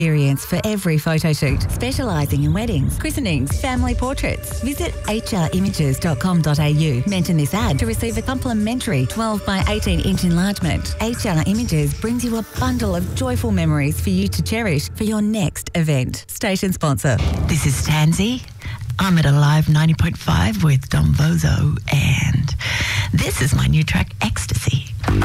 experience for every photo shoot, specialising in weddings, christenings, family portraits. Visit hrimages.com.au. Mention this ad to receive a complimentary 12 by 18 inch enlargement. HR Images brings you a bundle of joyful memories for you to cherish for your next event. Station sponsor. This is Tansy. I'm at Alive 90.5 with Dom Bozo, and this is my new track,